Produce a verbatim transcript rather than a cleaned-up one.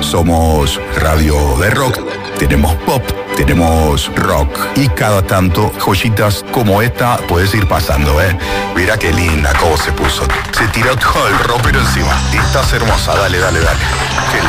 somos radio de rock, tenemos pop, tenemos rock y cada tanto joyitas como esta puedes ir pasando, ¿eh? Mira qué linda cómo se puso. Se tiró todo el ropero encima. Estás hermosa, dale, dale, dale. Qué